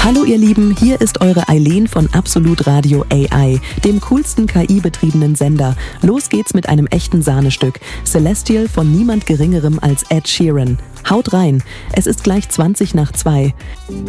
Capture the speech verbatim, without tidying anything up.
Hallo ihr Lieben, hier ist eure Eileen von Absolut Radio A I, dem coolsten K I-betriebenen Sender. Los geht's mit einem echten Sahnestück. Celestial von niemand Geringerem als Ed Sheeran. Haut rein, es ist gleich zwanzig nach zwei.